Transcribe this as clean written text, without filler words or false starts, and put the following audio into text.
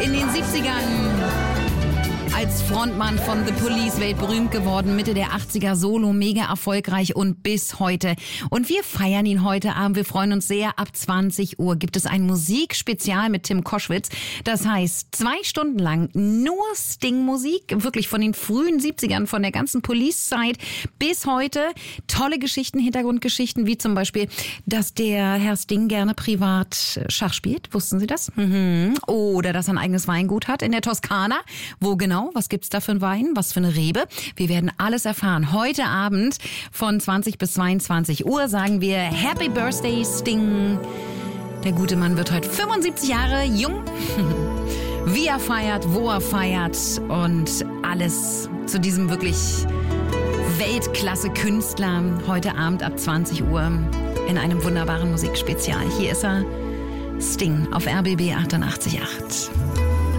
In den 70ern als Frontmann von The Police weltberühmt geworden, Mitte der 80er Solo, mega erfolgreich und bis heute. Und wir feiern ihn heute Abend. Wir freuen uns sehr. Ab 20 Uhr gibt es ein Musikspezial mit Tim Koschwitz. Das heißt, 2 Stunden lang nur Sting-Musik, wirklich von den frühen 70ern, von der ganzen Police-Zeit bis heute. Tolle Geschichten, Hintergrundgeschichten, wie zum Beispiel, dass der Herr Sting gerne privat Schach spielt. Wussten Sie das? Oder dass er ein eigenes Weingut hat in der Toskana. Wo genau? Was gibt's da für einen Wein? Was für eine Rebe? Wir werden alles erfahren. Heute Abend von 20 bis 22 Uhr sagen wir Happy Birthday Sting. Der gute Mann wird heute 75 Jahre jung. Wie er feiert, wo er feiert und alles zu diesem wirklich Weltklasse-Künstler heute Abend ab 20 Uhr in einem wunderbaren Musikspezial. Hier ist er, Sting auf RBB 88.8.